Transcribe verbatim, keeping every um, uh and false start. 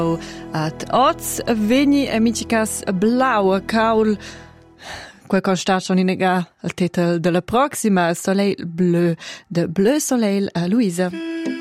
At oz vegni e micicas blau a caul. Quel constat schon inega il titel della proxima Soleil bleu de Bleu Soleil a Luisa.